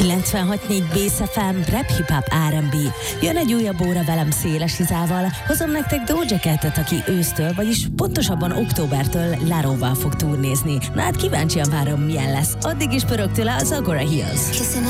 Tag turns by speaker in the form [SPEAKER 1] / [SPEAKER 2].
[SPEAKER 1] 96.4 Bass FM, rap, hip-hop, R&B. Jön egy újabb óra velem Széles Izával. Hozom nektek Doja Catet, aki ősztől, vagyis pontosabban októbertől Laróval fog turnézni. Na hát kíváncsian várom, milyen lesz. Addig is pörög tőle az Agora Hills.